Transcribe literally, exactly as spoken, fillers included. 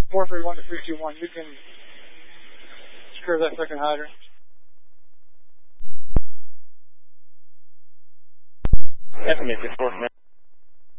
four three one to three two one. You can secure that second hydrant. Estimated four.